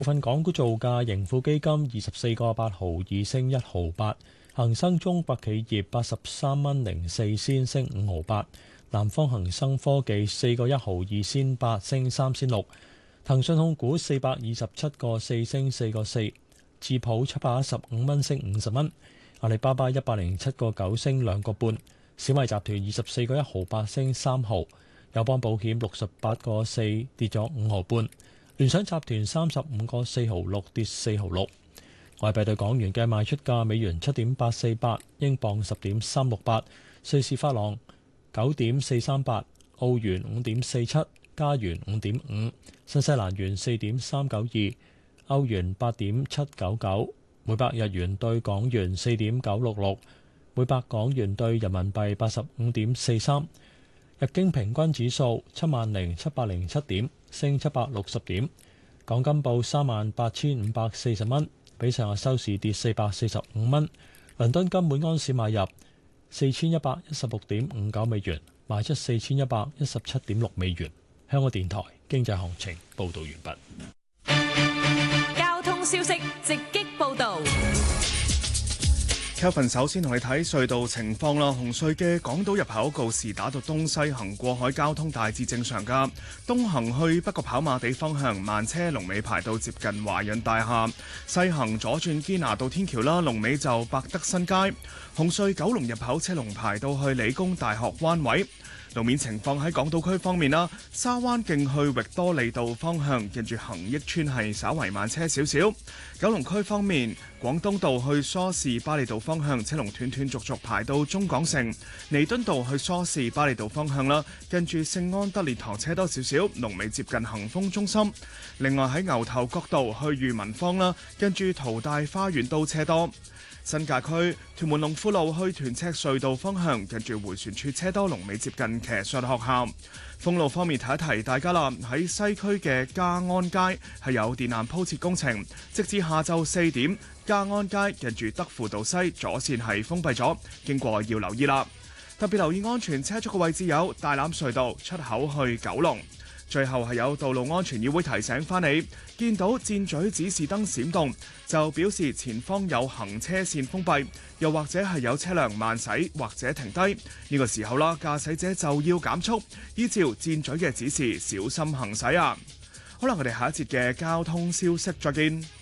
部分港股造價，盈富基金24.8升1毫8，恒生中國企業83.04升5毫8，南方恒生科技4.1仙8升3仙6，騰訊控股427.4升4個4，智普715蚊升50蚊，阿里巴巴107.9升2個半，小米集團24.1毫8升3毫，友邦保險68.4跌咗5毫半，聯想集團35.4毫6跌4毫6。外幣對港元嘅賣出價：美元7.848，英鎊10.368，瑞士法郎9.438，澳元5.47，加元5.5，新西蘭元4.392，歐元8.799，每百日元對港元4.966，每百港元對人民幣85.43。日經平均指數70,707點，升760點。港金報38,540蚊，比上日收市跌445蚊。倫敦金每安士買入4116.59美元，賣出4117.6美元。香港電台經濟行情報道完畢。交通消息直擊報道。 Kelvin 首先同你睇隧道情況啦。紅隧嘅港島入口告士打道東西行過海交通大致正常㗎。東行去北角跑馬地方向慢車龍尾排到接近華潤大廈，西行左轉堅拿道天橋啦，龍尾就百德新街。紅隧九龍入口車龍排到去理工大學灣位。路面情況喺港島區方面啦，沙灣徑去域多利道方向近住恒益邨係稍為慢車少少。九龍區方面，廣東道去梳士巴利道方向車龍斷斷續續排到中港城，彌敦道去梳士巴利道方向啦，近住聖安德烈堂車多少少，龍尾接近恒豐中心。另外喺牛頭角道去裕民坊啦，近住淘大花園都車多。新界區屯門龍富路去屯赤隧道方向，近住迴旋處車多，龍尾接近騎術學校。封路方面提一提大家啦，喺西區嘅嘉安街係有電纜鋪設工程，直至下晝4點，嘉安街近住德輔道西左線係封閉咗，經過要留意啦。特別留意安全車速嘅位置有大欖隧道出口去九龍。最後係有道路安全議會提醒返你，見到箭嘴指示燈閃動，就表示前方有行車線封閉，又或者係有車輛慢駛或者停低。呢個時候啦，駕駛者就要減速，依照箭嘴嘅指示小心行駛啊！好啦，我哋下一節嘅交通消息再見。